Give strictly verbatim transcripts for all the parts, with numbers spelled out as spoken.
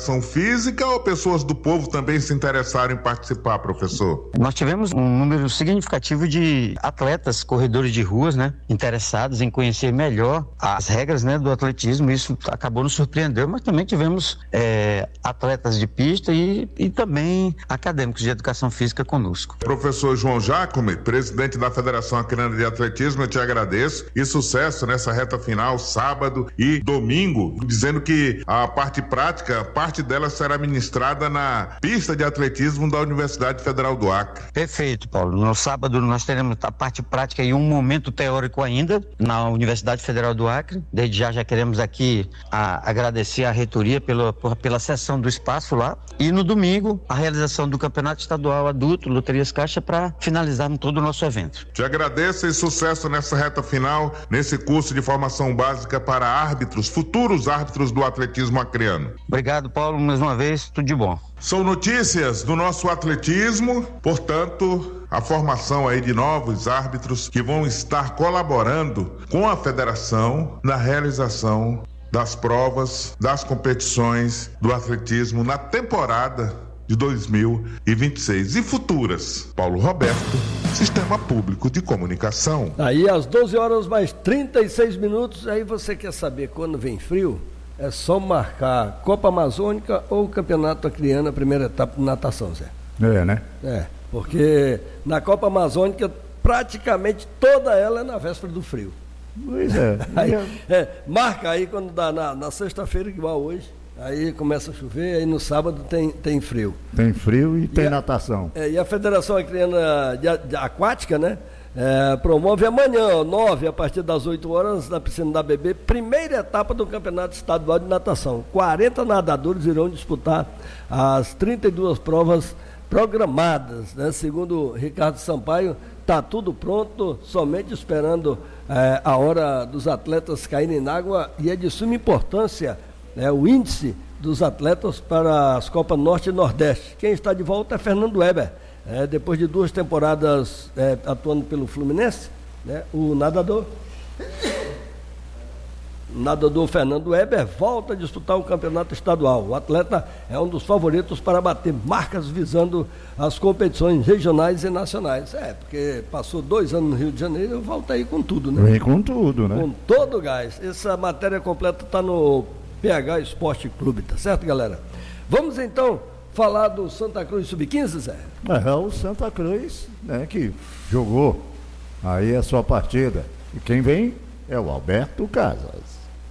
educação física ou pessoas do povo também se interessaram em participar, professor? Nós tivemos um número significativo de atletas, corredores de ruas, né, interessados em conhecer melhor as regras, né, do atletismo. Isso acabou nos surpreendendo, mas também tivemos é, atletas de pista e, e também acadêmicos de educação física conosco. Professor João Jacome, presidente da Federação Acreana de Atletismo, eu te agradeço e sucesso nessa reta final, sábado e domingo, dizendo que a parte prática, parte dela será ministrada na pista de atletismo da Universidade Federal do Acre. Perfeito, Paulo. No sábado nós teremos a parte prática e um momento teórico ainda na Universidade Federal do Acre. Desde já já queremos aqui a, agradecer à reitoria pela, por, pela cessão do espaço lá. E no domingo, a realização do Campeonato Estadual Adulto, Loterias Caixa, para finalizarmos todo o nosso evento. Te agradeço e sucesso nessa reta final, nesse curso de formação básica para árbitros, futuros árbitros do atletismo acreano. Obrigado, Paulo, mais uma vez, tudo de bom. São notícias do nosso atletismo, portanto, a formação aí de novos árbitros que vão estar colaborando com a federação na realização das provas, das competições do atletismo na temporada de dois mil e vinte e seis e futuras. Paulo Roberto, Sistema Público de Comunicação. Aí às doze horas mais trinta e seis minutos, aí você quer saber quando vem frio? É só marcar Copa Amazônica ou Campeonato Acreano, a primeira etapa de natação, Zé. É, né? É, porque na Copa Amazônica praticamente toda ela é na véspera do frio. Pois é. Aí, é marca aí quando dá na, na sexta-feira, igual hoje, aí começa a chover, aí no sábado tem, tem frio. Tem frio e, e tem a, natação. É, e a Federação Acreana de, de Aquática, né? É, promove amanhã, nove, a partir das oito horas, na piscina da B B, primeira etapa do Campeonato Estadual de Natação. quarenta nadadores irão disputar as trinta e duas provas programadas, né? Segundo Ricardo Sampaio, está tudo pronto, somente esperando é, a hora dos atletas caírem na água, e é de suma importância, né, o índice dos atletas para as Copas Norte e Nordeste. Quem está de volta é Fernando Weber. É, depois de duas temporadas é, atuando pelo Fluminense, né, o nadador nadador Fernando Weber volta a disputar o campeonato estadual. O atleta é um dos favoritos para bater marcas visando as competições regionais e nacionais. É, porque passou dois anos no Rio de Janeiro, volta aí com tudo, né? Vem com tudo, né? Com todo o gás. Essa matéria completa está no P H Esporte Clube, tá certo, galera? Vamos então falar do Santa Cruz sub quinze, Zé? É, o Santa Cruz, né, que jogou aí a sua partida. E quem vem é o Alberto Casas.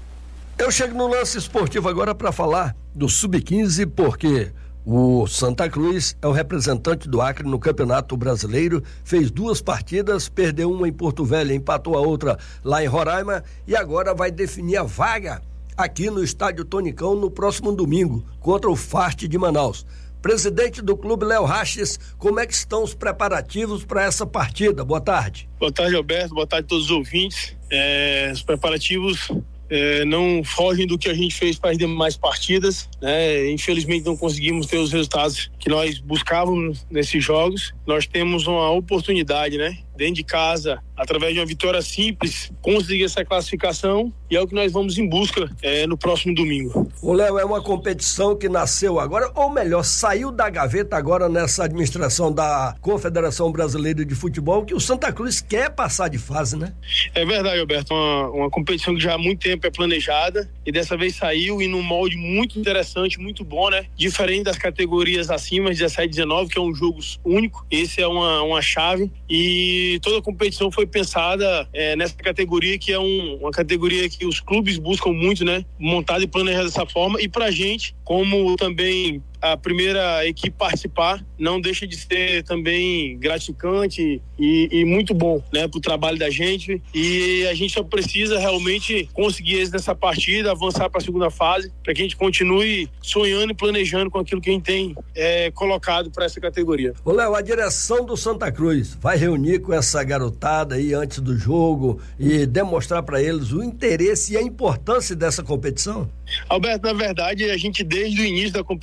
Eu chego no lance esportivo agora para falar do sub quinze, porque o Santa Cruz é o representante do Acre no Campeonato Brasileiro, fez duas partidas, perdeu uma em Porto Velho, empatou a outra lá em Roraima e agora vai definir a vaga aqui no Estádio Tonicão no próximo domingo, contra o Fast de Manaus. Presidente do clube, Léo Raches, como é que estão os preparativos para essa partida? Boa tarde. Boa tarde, Alberto, boa tarde a todos os ouvintes. É, os preparativos é, não fogem do que a gente fez para as demais partidas, né? Infelizmente não conseguimos ter os resultados que nós buscávamos nesses jogos. Nós temos uma oportunidade, né? Dentro de casa, através de uma vitória simples, conseguir essa classificação, e é o que nós vamos em busca é, no próximo domingo. O Léo, é uma competição que nasceu agora, ou melhor, saiu da gaveta agora nessa administração da Confederação Brasileira de Futebol, que o Santa Cruz quer passar de fase, né? É verdade, Alberto, uma, uma competição que já há muito tempo é planejada, e dessa vez saiu em um molde muito interessante, muito bom, né? Diferente das categorias acima, dezessete e dezenove, que é um jogo único, esse é uma, uma chave, e E toda a competição foi pensada é, nessa categoria, que é um, uma categoria que os clubes buscam muito, né? Montada e planejada dessa forma. E pra gente, como também a primeira equipe participar, não deixa de ser também gratificante e, e muito bom, né, pro trabalho da gente. E a gente só precisa realmente conseguir esse nessa partida, avançar para a segunda fase, para que a gente continue sonhando e planejando com aquilo que a gente tem é, colocado para essa categoria. Ô Léo, a direção do Santa Cruz vai reunir com essa garotada aí antes do jogo e demonstrar para eles o interesse e a importância dessa competição? Alberto, na verdade, a gente desde o início da competição, né,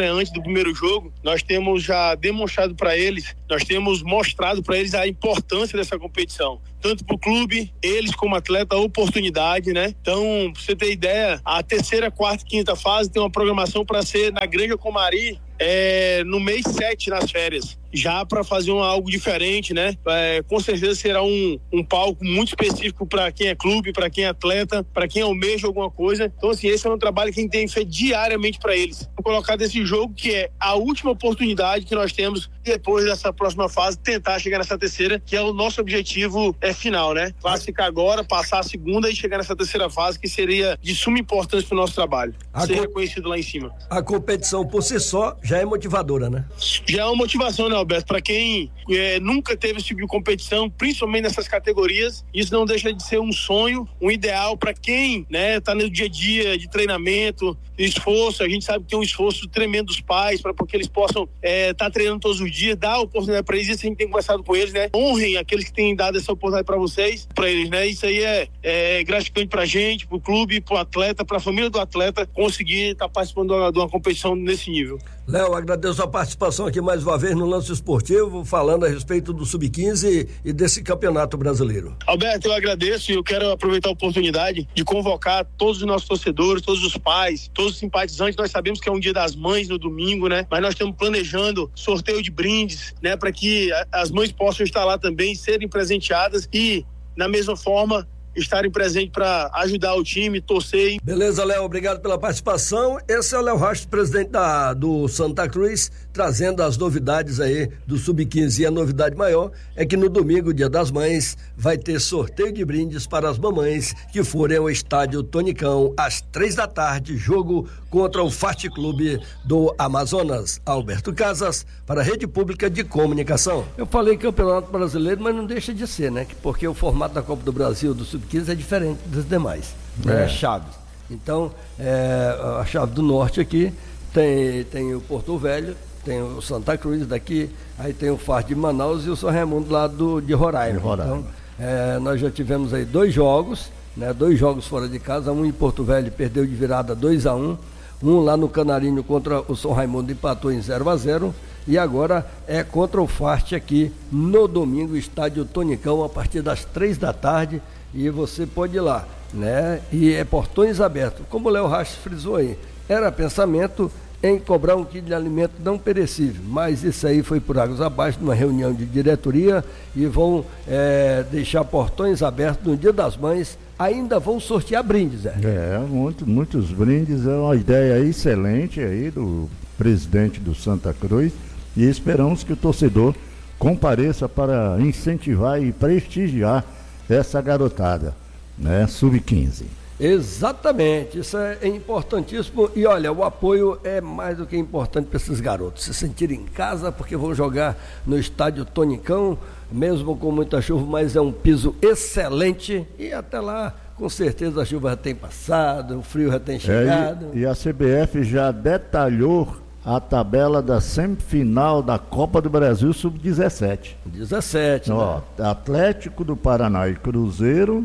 antes do primeiro jogo, nós temos já demonstrado para eles, nós temos mostrado para eles a importância dessa competição. Tanto para o clube, eles como atleta, a oportunidade, né? Então, pra você ter ideia, a terceira, quarta e quinta fase tem uma programação para ser na Granja Comari, é, no mês sete, nas férias, já para fazer um, algo diferente, né? É, com certeza será um, um palco muito específico para quem é clube, para quem é atleta, para quem almeja alguma coisa. Então, assim, esse é um trabalho que a gente tem feito diariamente para eles. Vou colocar desse jogo que é a última oportunidade que nós temos depois dessa próxima fase, tentar chegar nessa terceira, que é o nosso objetivo é, final, né? Classificar agora, passar a segunda e chegar nessa terceira fase, que seria de suma importância para o nosso trabalho. A ser co- reconhecido lá em cima. A competição por si só já é motivadora, né? Já é uma motivação, né, Alberto? Para quem é, nunca teve esse tipo de competição, principalmente nessas categorias, isso não deixa de ser um sonho, um ideal para quem, né, tá no dia a dia de treinamento, esforço. A gente sabe que tem um esforço tremendo dos pais para que eles possam estar é, tá treinando todos os dias, dar a oportunidade para eles. Isso a gente tem conversado com eles, né? Honrem aqueles que têm dado essa oportunidade para vocês, para eles, né? Isso aí é, é gratificante para a gente, para o clube, para o atleta, para a família do atleta conseguir estar tá participando de uma, de uma competição nesse nível. Léo, agradeço a participação aqui mais uma vez no Lance Esportivo, falando a respeito do sub quinze e desse campeonato brasileiro. Alberto, eu agradeço e eu quero aproveitar a oportunidade de convocar todos os nossos torcedores, todos os pais, todos os simpatizantes. Nós sabemos que é um dia das mães no domingo, né? Mas nós estamos planejando sorteio de brindes, né? Para que as mães possam estar lá também, serem presenteadas e, na mesma forma, estarem presentes para ajudar o time, torcer. Beleza, Léo, obrigado pela participação. Esse é o Léo Rastro, presidente da, do Santa Cruz, trazendo as novidades aí do sub quinze. E a novidade maior é que no domingo, dia das mães, vai ter sorteio de brindes para as mamães que forem ao estádio Tonicão às três da tarde, jogo contra o Fast Clube do Amazonas. Alberto Casas, para a Rede Pública de Comunicação. Eu falei Campeonato Brasileiro, mas não deixa de ser, né? Porque o formato da Copa do Brasil do sub quinze é diferente dos demais, é, é chaves. Então, é, a chave do norte aqui tem, tem o Porto Velho, tem o Santa Cruz daqui, aí tem o Fast de Manaus e o São Raimundo lá do, de Roraima. De Roraima. Então, é, nós já tivemos aí dois jogos, né, dois jogos fora de casa, um em Porto Velho perdeu de virada dois a um, um lá no Canarinho contra o São Raimundo empatou em zero a zero, e agora é contra o Fast aqui no domingo, estádio Tonicão, a partir das três da tarde, e você pode ir lá, né? E é portões abertos, como o Léo Rastro frisou aí, era pensamento em cobrar um quilo de alimento não perecível, mas isso aí foi por águas abaixo numa reunião de diretoria e vão é, deixar portões abertos no Dia das Mães, ainda vão sortear brindes, é? É, muito, muitos brindes, é uma ideia excelente aí do presidente do Santa Cruz e esperamos que o torcedor compareça para incentivar e prestigiar essa garotada, né, sub quinze. Exatamente, isso é importantíssimo e olha, o apoio é mais do que importante para esses garotos se sentirem em casa, porque vão jogar no estádio Tonicão, mesmo com muita chuva, mas é um piso excelente e até lá com certeza a chuva já tem passado, o frio já tem chegado. É, e, e a C B F já detalhou a tabela da semifinal da Copa do Brasil sub dezessete. dezessete, ó, né? Atlético do Paraná e Cruzeiro,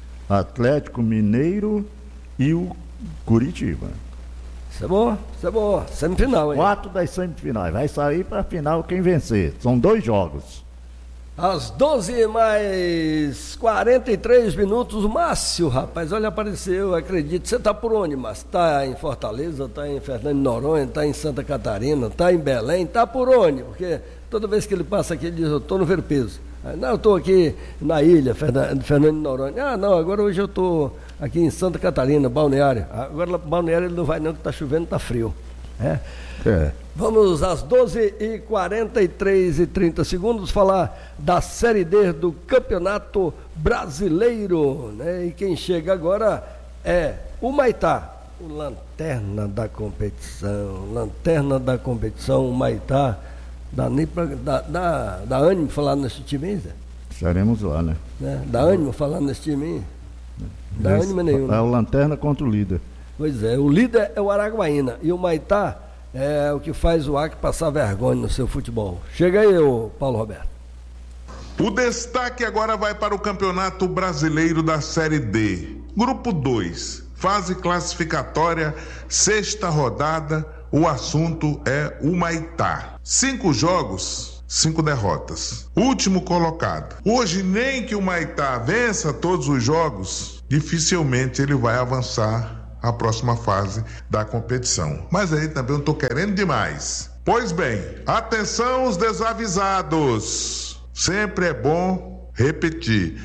Atlético Mineiro e o Curitiba. Isso é bom, isso é bom. Semifinal, hein? Quatro das semifinais. Vai sair para a final quem vencer. São dois jogos. Às doze mais quarenta e três minutos, o Márcio, rapaz, olha, apareceu, acredito. Você está por onde, Márcio? Está em Fortaleza, está em Fernando de Noronha, está em Santa Catarina, está em Belém, está por onde? Porque toda vez que ele passa aqui, ele diz, eu estou no Ver Peso. Não, eu estou aqui na ilha, Fernando de Noronha. Ah, não, agora hoje eu estou aqui em Santa Catarina, Balneário. Agora Balneário ele não vai não, que está chovendo, está frio. É. É. Vamos às doze e quarenta e três e trinta segundos falar da Série D do Campeonato Brasileiro, né? E quem chega agora é o Maitá, o lanterna da competição, lanterna da competição, o Maitá. Dá nem pra, dá, dá, dá ânimo falar nesse time aí, Zé? Estaremos lá, né? né? Dá ânimo falar nesse time aí? Dá Esse, ânimo nenhum. É né? o lanterna contra o líder. Pois é, o líder é o Araguaína e o Maitá é o que faz o Acre passar vergonha no seu futebol. Chega aí, ô Paulo Roberto. O destaque agora vai para o Campeonato Brasileiro da Série D. Grupo dois, fase classificatória, sexta rodada. o assunto é o Humaitá. Cinco jogos, cinco derrotas. Último colocado. Hoje, nem que o Humaitá vença todos os jogos, dificilmente ele vai avançar à próxima fase da competição. Mas aí também eu estou querendo demais. Pois bem, atenção os desavisados. Sempre é bom repetir.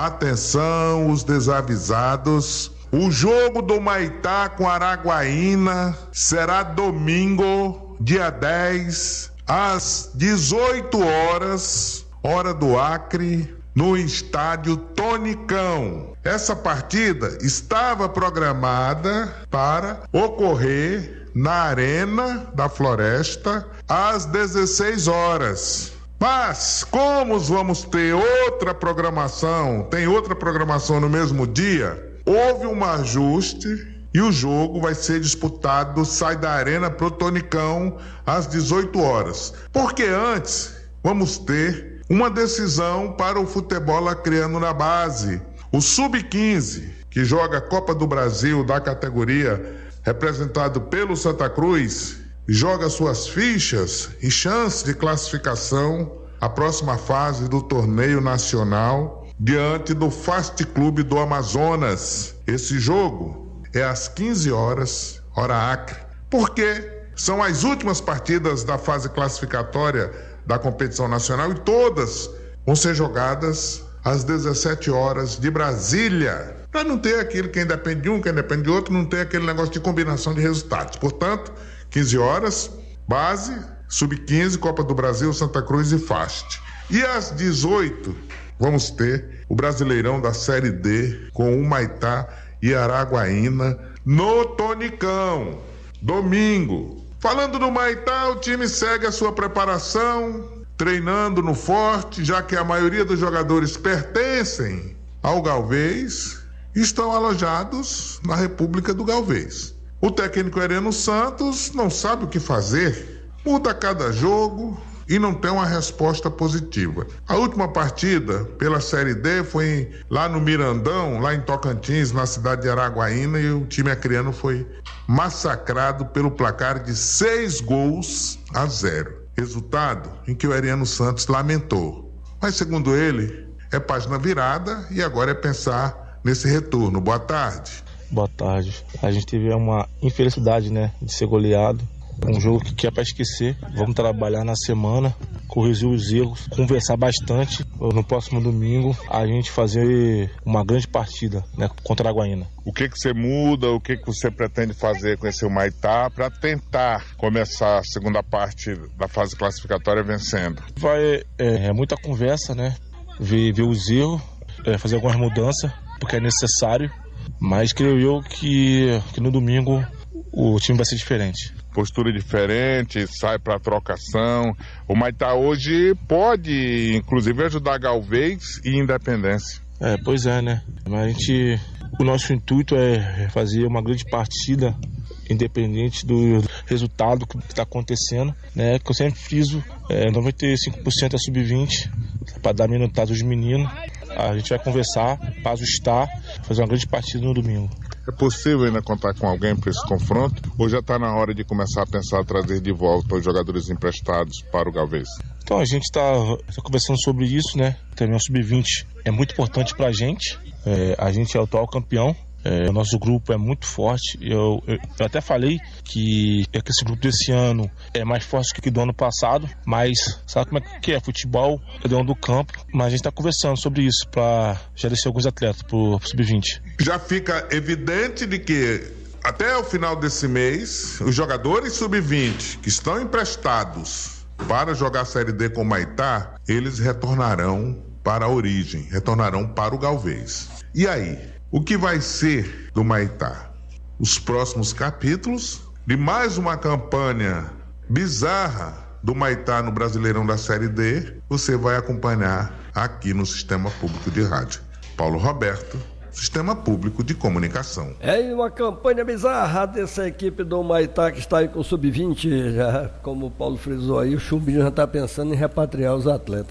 Atenção os desavisados. O jogo do Humaitá com Araguaína será domingo, dia dez, às dezoito horas, hora do Acre, no estádio Tonicão. Essa partida estava programada para ocorrer na Arena da Floresta às dezesseis horas. Mas, como vamos ter outra programação, tem outra programação no mesmo dia, houve um ajuste e o jogo vai ser disputado, sai da Arena pro Tonicão às dezoito horas. Porque antes vamos ter uma decisão para o futebol acreano na base. O sub quinze, que joga a Copa do Brasil da categoria, representado pelo Santa Cruz, joga suas fichas e chances de classificação à próxima fase do torneio nacional diante do Fast Clube do Amazonas. Esse jogo é às quinze horas, hora Acre, porque são as últimas partidas da fase classificatória da competição nacional e todas vão ser jogadas às dezessete horas de Brasília, para não ter aquilo quem depende de um, quem depende de outro, não ter aquele negócio de combinação de resultados. Portanto, quinze horas, base, sub quinze, Copa do Brasil, Santa Cruz e Fast. E às dezoito, vamos ter o Brasileirão da Série D com Humaitá e Araguaína no Tonicão, domingo. Falando do Humaitá, o time segue a sua preparação, treinando no Forte, já que a maioria dos jogadores pertencem ao Galvez e estão alojados na República do Galvez. O técnico Hereno Santos não sabe o que fazer, muda cada jogo e não tem uma resposta positiva. A última partida pela Série D foi lá no Mirandão, lá em Tocantins, na cidade de Araguaína, e o time acreano foi massacrado pelo placar de seis gols a zero. Resultado em que o Hereno Santos lamentou. Mas, segundo ele, é página virada e agora é pensar nesse retorno. Boa tarde. Boa tarde. A gente teve uma infelicidade, né, de ser goleado. Um jogo que é para esquecer. Vamos trabalhar na semana, corrigir os erros, conversar bastante. No próximo domingo, a gente fazer uma grande partida, né, contra a Araguaína. O que que você muda, o que que você pretende fazer com esse Humaitá para tentar começar a segunda parte da fase classificatória vencendo? Vai, é, é muita conversa, né? Ver, ver os erros, é, fazer algumas mudanças, porque é necessário. Mas creio eu que, que no domingo o time vai ser diferente. Postura diferente, sai para trocação. O Humaitá hoje pode, inclusive, ajudar Galvez e Independência. É, pois é, né? Mas a gente, o nosso intuito é fazer uma grande partida, independente do resultado que está acontecendo, né? Que eu sempre friso, é, noventa e cinco por cento é sub vinte, para dar minutado aos meninos. A gente vai conversar, para ajustar, fazer uma grande partida no domingo. É possível ainda contar com alguém para esse confronto? Ou já está na hora de começar a pensar em trazer de volta os jogadores emprestados para o Galvez? Então a gente está tá conversando sobre isso, né? Também o sub vinte é muito importante para a gente. É, a gente é o atual campeão. É, o nosso grupo é muito forte. Eu, eu, eu até falei que, é que esse grupo desse ano é mais forte que o do ano passado, mas sabe como é que é? Futebol é dentro do campo, mas a gente está conversando sobre isso para já descer alguns atletas para o sub vinte. Já fica evidente de que até o final desse mês, os jogadores sub vinte que estão emprestados para jogar a Série D com o Humaitá, eles retornarão para a origem, retornarão para o Galvez. E aí? O que vai ser do Humaitá? Os próximos capítulos de mais uma campanha bizarra do Humaitá no Brasileirão da Série D, você vai acompanhar aqui no Sistema Público de Rádio. Paulo Roberto, Sistema Público de Comunicação. É uma campanha bizarra dessa equipe do Humaitá que está aí com o sub vinte, já, como o Paulo frisou aí, o Chumbinho já está pensando em repatriar os atletas, né?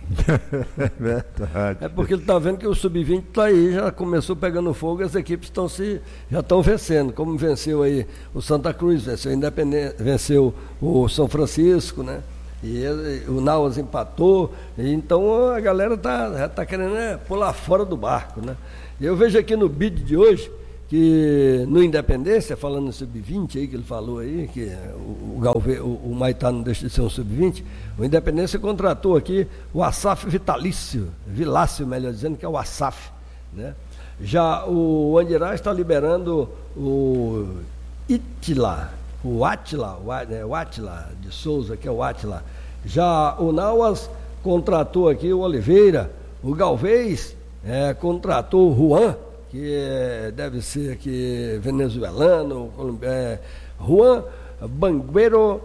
Verdade. É porque ele está vendo que o sub vinte está aí, já começou pegando fogo, as equipes estão se, já estão vencendo, como venceu aí o Santa Cruz, venceu o Independente, venceu o São Francisco, né? E ele, o Nauas empatou, e então a galera tá, já está querendo né, pular fora do barco, né? Eu vejo aqui no bid de hoje, que no Independência, falando no sub vinte aí, que ele falou aí, que o, o, Galve, o, o Maitá não deixa de ser um sub vinte, o Independência contratou aqui o Asaf Vitalício, Vilácio, melhor dizendo, que é o Asaf, né? Já o Andirá está liberando o Itila, o Atila, o, né, o Atila de Souza, que é o Atila. Já o Nauas contratou aqui o Oliveira, o Galvez é, contratou o Juan, que é, deve ser aqui venezuelano, é, Juan Banguero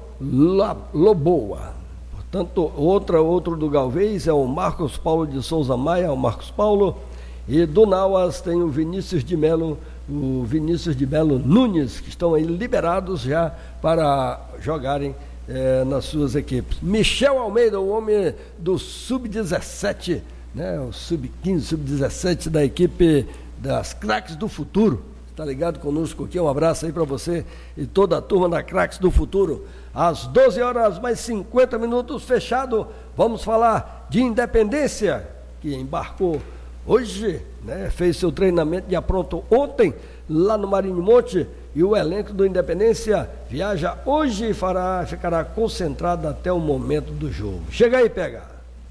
Loboa. Portanto, outra, outro do Galvez é o Marcos Paulo de Souza Maia, o Marcos Paulo, e do Nauas tem o Vinícius de Melo, o Vinícius de Melo Nunes, que estão aí liberados já para jogarem é, nas suas equipes. Michel Almeida, o homem do sub dezessete, né, o sub quinze, sub dezessete da equipe das Craques do Futuro, está ligado conosco aqui, um abraço aí para você e toda a turma da Craques do Futuro. Às doze horas mais cinquenta minutos, fechado, vamos falar de Independência, que embarcou hoje, né, fez seu treinamento de apronto ontem, lá no Marinho Monte, e o elenco do Independência viaja hoje e fará, ficará concentrado até o momento do jogo. Chega aí, pega!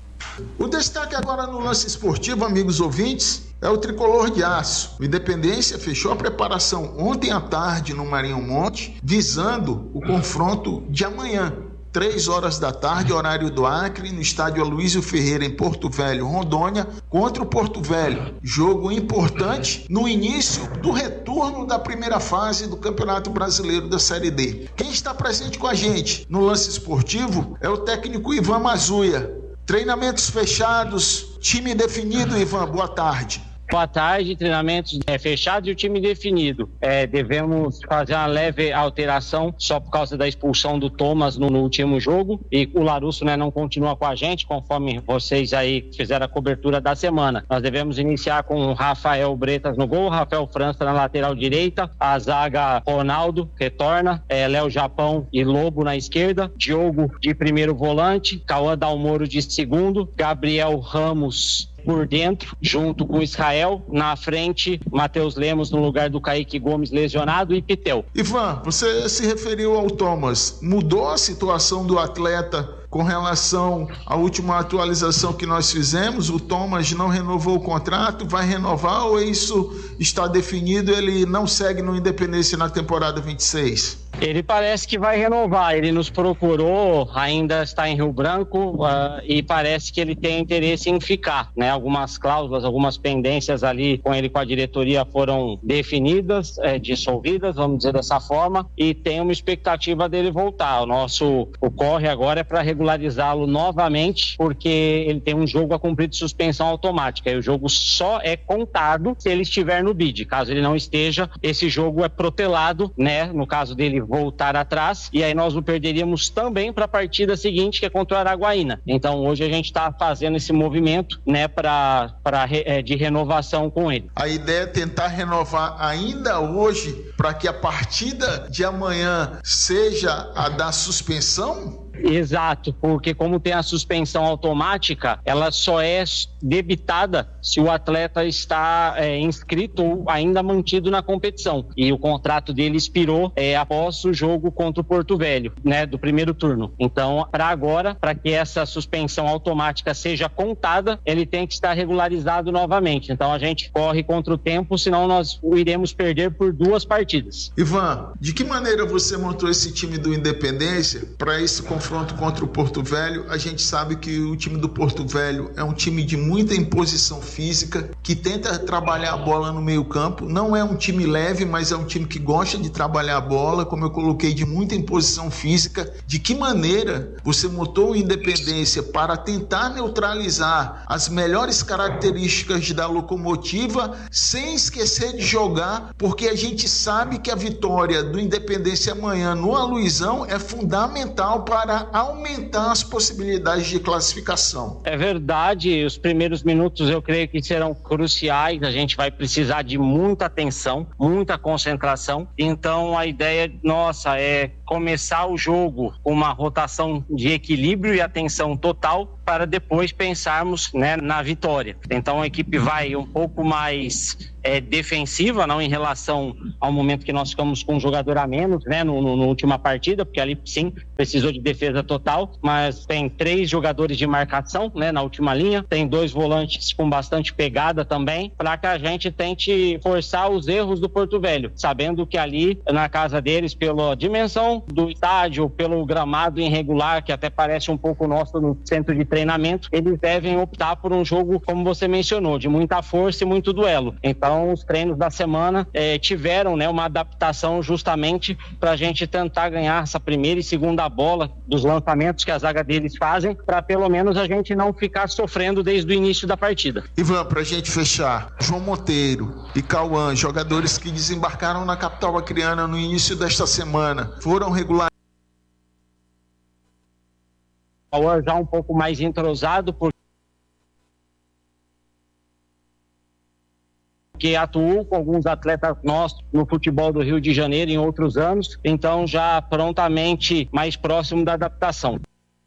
O destaque agora no lance esportivo, amigos ouvintes, é o tricolor de aço. O Independência fechou a preparação ontem à tarde no Marinho Monte, visando o confronto de amanhã, três horas da tarde, horário do Acre, no estádio Aloysio Ferreira, em Porto Velho, Rondônia, contra o Porto Velho. Jogo importante no início do retorno da primeira fase do Campeonato Brasileiro da Série D. Quem está presente com a gente no lance esportivo é o técnico Ivan Mazuia. Treinamentos fechados, time definido, Ivan, boa tarde. Boa tarde, treinamentos é, fechados e o time definido. É, devemos fazer uma leve alteração só por causa da expulsão do Thomas no, no último jogo, e o Larusso, né, não continua com a gente, conforme vocês aí fizeram a cobertura da semana. Nós devemos iniciar com o Rafael Bretas no gol, Rafael França na lateral direita, a zaga Ronaldo retorna, é, Léo Japão e Lobo na esquerda, Diogo de primeiro volante, Cauã Dalmoro de segundo, Gabriel Ramos por dentro, junto com Israel, na frente, Matheus Lemos no lugar do Kaique Gomes lesionado e Pitel. Ivan, você se referiu ao Thomas, mudou a situação do atleta com relação à última atualização que nós fizemos? O Thomas não renovou o contrato, vai renovar ou isso está definido, ele não segue no Independência na temporada vinte e seis? Ele parece que vai renovar, ele nos procurou, ainda está em Rio Branco, uh, e parece que ele tem interesse em ficar, né? Algumas cláusulas, algumas pendências ali com ele, com a diretoria, foram definidas, é, dissolvidas, vamos dizer dessa forma, e tem uma expectativa dele voltar. O nosso o corre agora é para regularizá-lo novamente, porque ele tem um jogo a cumprir de suspensão automática, e o jogo só é contado se ele estiver no bid. Caso ele não esteja, esse jogo é protelado, né? No caso dele voltar atrás, e aí nós o perderíamos também para a partida seguinte, que é contra o Araguaína. Então hoje a gente está fazendo esse movimento, né, para para é, de renovação com ele. A ideia é tentar renovar ainda hoje para que a partida de amanhã seja a da suspensão? Exato, porque como tem a suspensão automática, ela só é debitada se o atleta está é, inscrito ou ainda mantido na competição, e o contrato dele expirou é, após o jogo contra o Porto Velho, né, do primeiro turno. Então, para agora, para que essa suspensão automática seja contada, ele tem que estar regularizado novamente. Então a gente corre contra o tempo, senão nós o iremos perder por duas partidas. Ivan, de que maneira você montou esse time do Independência para esse confronto contra o Porto Velho? A gente sabe que o time do Porto Velho é um time de muita imposição física, que tenta trabalhar a bola no meio campo, não é um time leve, mas é um time que gosta de trabalhar a bola, como eu coloquei, de muita imposição física. De que maneira você montou o Independência para tentar neutralizar as melhores características da Locomotiva, sem esquecer de jogar, porque a gente sabe que a vitória do Independência amanhã no Aluizão é fundamental para para aumentar as possibilidades de classificação. É verdade, os primeiros minutos eu creio que serão cruciais, a gente vai precisar de muita atenção, muita concentração, então a ideia nossa é começar o jogo com uma rotação de equilíbrio e atenção total para depois pensarmos, né, na vitória. Então a equipe vai um pouco mais é, defensiva, não em relação ao momento que nós ficamos com um jogador a menos, né, no, no, no última partida, porque ali sim precisou de defesa total, mas tem três jogadores de marcação, né, na última linha, tem dois volantes com bastante pegada também, para que a gente tente forçar os erros do Porto Velho, sabendo que ali na casa deles, pela dimensão do estádio, pelo gramado irregular, que até parece um pouco nosso no centro de treinamento, eles devem optar por um jogo, como você mencionou, de muita força e muito duelo. Então os treinos da semana eh, tiveram, né, uma adaptação justamente para a gente tentar ganhar essa primeira e segunda bola dos lançamentos que a zaga deles fazem, para pelo menos a gente não ficar sofrendo desde o início da partida. Ivan, para a gente fechar, João Monteiro e Cauã, jogadores que desembarcaram na capital acreana no início desta semana, foram regulares. Cauã já um pouco mais entrosado, porque que atuou com alguns atletas nossos no futebol do Rio de Janeiro em outros anos, então já prontamente mais próximo da adaptação.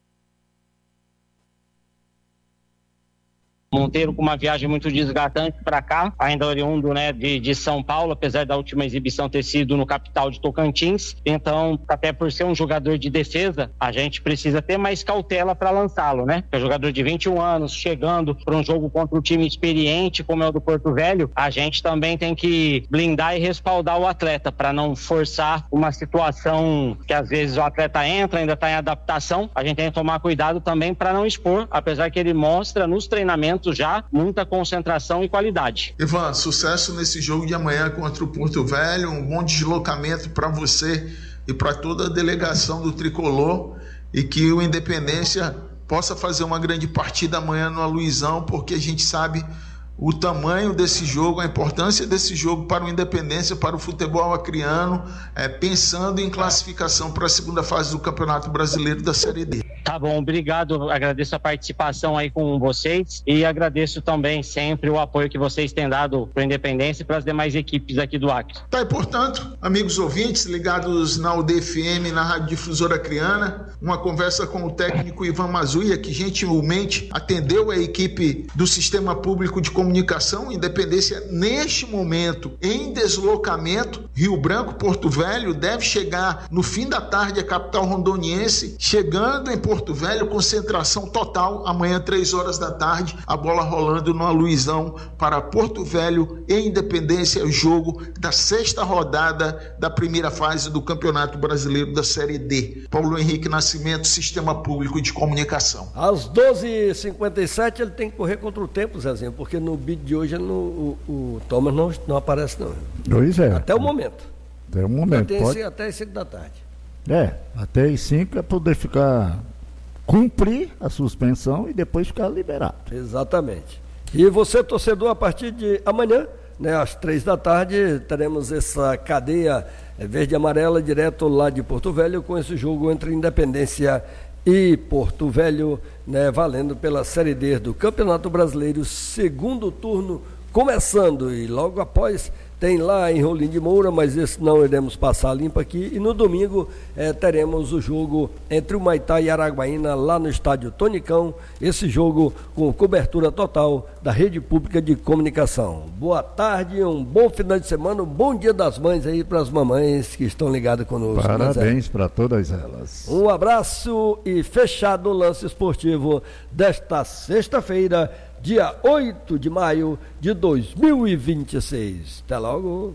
Monteiro com uma viagem muito desgastante para cá, ainda oriundo, né, de, de São Paulo, apesar da última exibição ter sido no capital de Tocantins. Então, até por ser um jogador de defesa, a gente precisa ter mais cautela para lançá-lo, né? É um jogador de vinte e um anos, chegando para um jogo contra um time experiente como é o do Porto Velho, a gente também tem que blindar e respaldar o atleta para não forçar uma situação que às vezes o atleta entra, ainda está em adaptação. A gente tem que tomar cuidado também para não expor, apesar que ele mostra nos treinamentos já muita concentração e qualidade. Ivan, sucesso nesse jogo de amanhã contra o Porto Velho, um bom deslocamento para você e para toda a delegação do Tricolor, e que o Independência possa fazer uma grande partida amanhã no Luizão, porque a gente sabe o tamanho desse jogo, a importância desse jogo para o Independência, para o futebol acreano, é, pensando em classificação para a segunda fase do Campeonato Brasileiro da Série D. Tá bom, obrigado, agradeço a participação aí com vocês e agradeço também sempre o apoio que vocês têm dado para a Independência e para as demais equipes aqui do Acre. Tá, e portanto, amigos ouvintes ligados na U D F M, na Rádio Difusora Acreana, uma conversa com o técnico Ivan Mazuia, que gentilmente atendeu a equipe do Sistema Público de Comunicação. Independência neste momento em deslocamento, Rio Branco, Porto Velho, deve chegar no fim da tarde à capital rondoniense, chegando em Porto Velho, concentração total, amanhã três horas da tarde, a bola rolando no Luizão para Porto Velho e Independência, o jogo da sexta rodada da primeira fase do Campeonato Brasileiro da Série D. Paulo Henrique Nascimento, Sistema Público de Comunicação. Às doze e cinquenta e sete ele tem que correr contra o tempo, Zezinho, porque no bid de hoje no, o, o Thomas não, não aparece não. Pois é. Até o momento. Até o momento. Tem pode... até as cinco da tarde. É, até as cinco é poder ficar, cumprir a suspensão e depois ficar liberado. Exatamente. E você, torcedor, a partir de amanhã, né, às três da tarde, teremos essa cadeia verde e amarela direto lá de Porto Velho, com esse jogo entre Independência e Porto Velho, né, valendo pela Série D do Campeonato Brasileiro, segundo turno começando, e logo após tem lá em Rolim de Moura, mas esse não iremos passar limpo aqui. E no domingo eh, teremos o jogo entre o Maitá e Araguaína lá no estádio Tonicão. Esse jogo com cobertura total da Rede Pública de Comunicação. Boa tarde, um bom final de semana, um bom Dia das Mães aí para as mamães que estão ligadas conosco. Parabéns para todas elas. Um abraço e fechado o lance esportivo desta sexta-feira, dia oito de maio de dois mil e vinte e seis. Até logo.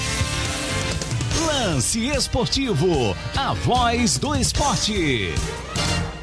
Lance esportivo, a voz do esporte.